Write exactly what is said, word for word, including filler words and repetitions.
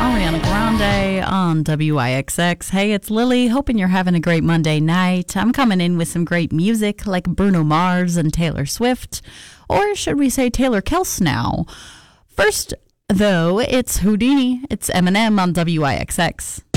Ariana Grande on W I X X. Hey, it's Lily. Hoping you're having a great Monday night. I'm coming in with some great music like Bruno Mars and Taylor Swift. Or should we say Taylor Kels now? First, though, it's Houdini. It's Eminem on W I X X.